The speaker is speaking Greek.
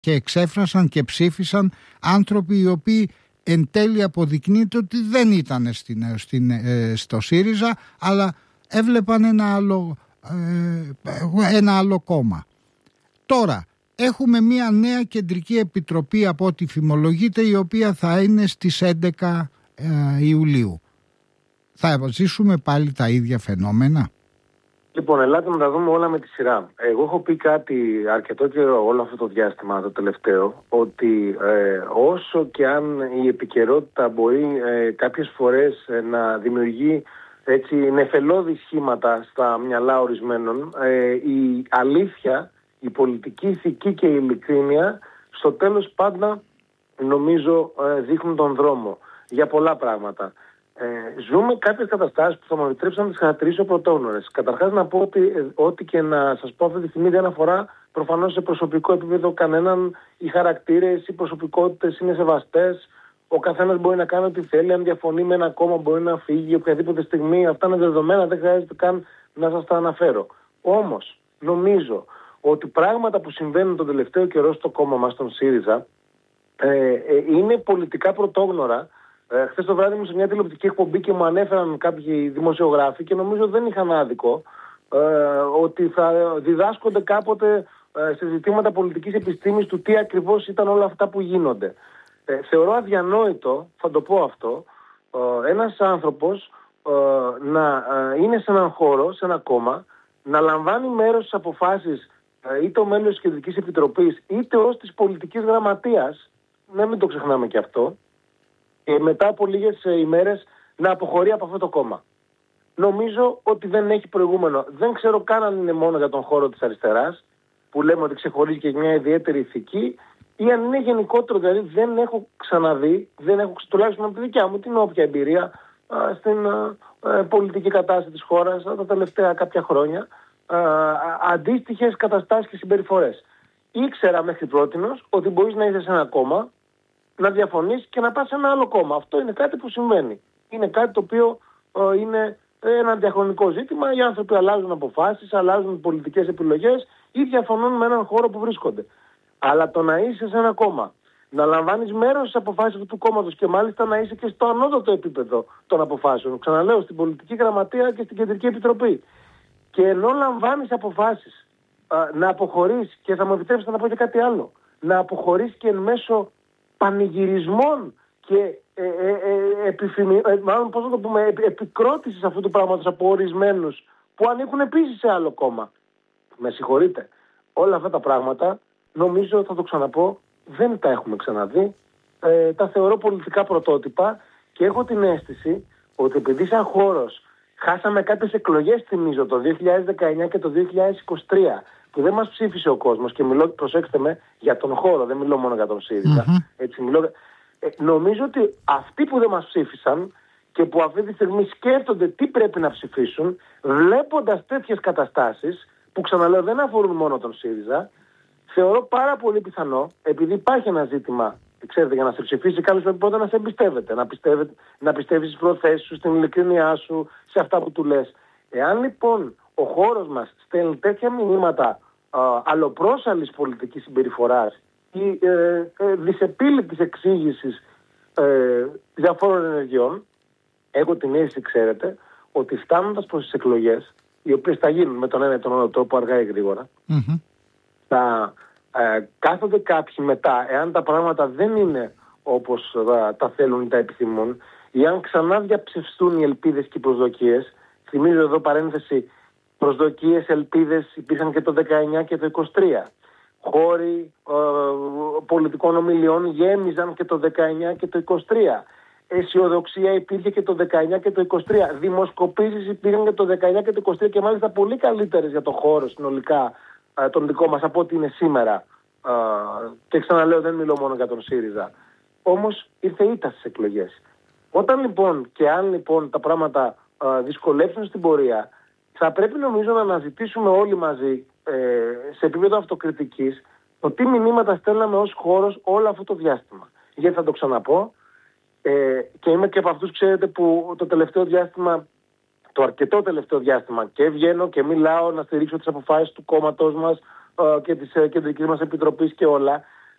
και εξέφρασαν και ψήφισαν άνθρωποι οι οποίοι εν τέλει αποδεικνύεται ότι δεν ήταν στο ΣΥΡΙΖΑ, αλλά έβλεπαν ένα άλλο κόμμα. Τώρα έχουμε μια νέα κεντρική επιτροπή από ό,τι φημολογείται, η οποία θα είναι στις 11 Ιουλίου. Θα ζήσουμε πάλι τα ίδια φαινόμενα? Λοιπόν, ελάτε να τα δούμε όλα με τη σειρά. Εγώ έχω πει κάτι αρκετό καιρό όλο αυτό το διάστημα, το τελευταίο, ότι όσο και αν η επικαιρότητα μπορεί κάποιες φορές να δημιουργεί έτσι νεφελώδη σχήματα στα μυαλά ορισμένων, η αλήθεια, η πολιτική ηθική και η ειλικρίνεια στο τέλος πάντα νομίζω δείχνουν τον δρόμο για πολλά πράγματα. Ζούμε κάποιες καταστάσεις που θα μου επιτρέψουν να τις χαρακτηρίσω πρωτόγνωρες. Καταρχάς να πω ότι ό,τι και να σας πω αυτή τη στιγμή δεν αφορά προφανώς σε προσωπικό επίπεδο κανέναν. Οι χαρακτήρες, οι προσωπικότητες είναι σεβαστές. Ο καθένας μπορεί να κάνει ό,τι θέλει. Αν διαφωνεί με ένα κόμμα μπορεί να φύγει οποιαδήποτε στιγμή. Αυτά είναι δεδομένα, δεν χρειάζεται καν να σας τα αναφέρω. Όμως νομίζω ότι πράγματα που συμβαίνουν τον τελευταίο καιρό στο κόμμα μας, τον ΣΥΡΙΖΑ, είναι πολιτικά πρωτόγνωρα. Χθες το βράδυ μου σε μια τηλεοπτική εκπομπή και μου ανέφεραν κάποιοι δημοσιογράφοι και νομίζω δεν είχαν άδικο ότι θα διδάσκονται κάποτε σε ζητήματα πολιτικής επιστήμης του τι ακριβώς ήταν όλα αυτά που γίνονται. Θεωρώ αδιανόητο, θα το πω αυτό, ένας άνθρωπος να είναι σε έναν χώρο, σε ένα κόμμα, να λαμβάνει μέρος στις αποφάσεις είτε ο μέλος της Κεντρικής Επιτροπής είτε ως της πολιτικής γραμματείας, να μην το ξεχνάμε και αυτό, και μετά από λίγες ημέρες να αποχωρεί από αυτό το κόμμα. Νομίζω ότι δεν έχει προηγούμενο. Δεν ξέρω καν αν είναι μόνο για τον χώρο της αριστεράς, που λέμε ότι ξεχωρίζει και μια ιδιαίτερη ηθική, ή αν είναι γενικότερο. Δηλαδή δεν έχω ξαναδεί, τουλάχιστον από τη δικιά μου την όποια εμπειρία στην πολιτική κατάσταση της χώρας τα τελευταία κάποια χρόνια, αντίστοιχες καταστάσεις και συμπεριφορές. Ήξερα μέχρι πρότινος ότι μπορείς να είσαι σε ένα κόμμα, να διαφωνείς και να πας σε ένα άλλο κόμμα. Αυτό είναι κάτι που συμβαίνει. Είναι κάτι το οποίο είναι ένα διαχρονικό ζήτημα. Οι άνθρωποι αλλάζουν αποφάσεις, αλλάζουν πολιτικές επιλογές ή διαφωνούν με έναν χώρο που βρίσκονται. Αλλά το να είσαι σε ένα κόμμα, να λαμβάνεις μέρος στις αποφάσεις αυτού του κόμματος και μάλιστα να είσαι και στο ανώτατο επίπεδο των αποφάσεων, ξαναλέω, στην πολιτική γραμματεία και στην Κεντρική Επιτροπή, και ενώ λαμβάνεις αποφάσεις να αποχωρείς, και θα μου επιτρέψετε να πω και κάτι άλλο, να αποχωρείς και εν μέσω πανηγυρισμών και επικρότησης αυτού του πράγματος από ορισμένους που ανήκουν επίσης σε άλλο κόμμα. Με συγχωρείτε. Όλα αυτά τα πράγματα νομίζω, θα το ξαναπώ, δεν τα έχουμε ξαναδεί. Τα θεωρώ πολιτικά πρωτότυπα και έχω την αίσθηση ότι επειδή σαν χώρος χάσαμε κάποιες εκλογές, θυμίζω, το 2019 και το 2023, που δεν μας ψήφισε ο κόσμος, και μιλώ, προσέξτε με, για τον χώρο, δεν μιλώ μόνο για τον ΣΥΡΙΖΑ. Έτσι, νομίζω ότι αυτοί που δεν μας ψήφισαν και που αυτή τη στιγμή σκέφτονται τι πρέπει να ψηφίσουν, βλέποντας τέτοιες καταστάσεις, που ξαναλέω δεν αφορούν μόνο τον ΣΥΡΙΖΑ, θεωρώ πάρα πολύ πιθανό, επειδή υπάρχει ένα ζήτημα, ξέρετε, για να σε ψηφίσει κάποιος πρέπει πρώτα να σε εμπιστεύεται, να πιστεύεις στις προθέσεις σου, στην ειλικρίνειά σου, σε αυτά που του λες. Εάν λοιπόν ο χώρος μας στέλνει τέτοια μηνύματα αλλοπρόσαλλης πολιτικής συμπεριφοράς ή δυσεπίλητης εξήγησης διαφόρων ενεργειών, έχω την αίσθηση, ξέρετε, ότι φτάνοντας προς τις εκλογές, οι οποίες θα γίνουν με τον ένα ή τον άλλο τρόπο αργά ή γρήγορα, θα κάθονται κάποιοι μετά, εάν τα πράγματα δεν είναι όπως τα θέλουν ή τα επιθυμούν, ή αν ξανά διαψευστούν οι ελπίδες και οι προσδοκίες. Θυμίζω εδώ παρένθεση, προσδοκίες, ελπίδες υπήρχαν και το 19 και το 23. Χώροι πολιτικών ομιλιών γέμιζαν και το 19 και το 23. Αισιοδοξία υπήρχε και το 19 και το 23. Δημοσκοπήσεις υπήρχαν και το 19 και το 23 και μάλιστα πολύ καλύτερες για το χώρο συνολικά τον δικό μας από ό,τι είναι σήμερα. Και ξαναλέω, δεν μιλώ μόνο για τον ΣΥΡΙΖΑ. Όμως ήρθε ήττα στις εκλογές. Όταν λοιπόν και αν λοιπόν τα πράγματα δυσκολεύσουν στην πορεία, θα πρέπει νομίζω να αναζητήσουμε όλοι μαζί σε επίπεδο αυτοκριτικής το τι μηνύματα στέλναμε ως χώρος όλο αυτό το διάστημα. Γιατί θα το ξαναπώ, και είμαι και από αυτούς, ξέρετε, που το τελευταίο διάστημα, το αρκετό τελευταίο διάστημα, και βγαίνω και μιλάω να στηρίξω τις αποφάσεις του κόμματός μας και της Κεντρικής μας Επιτροπής και όλα.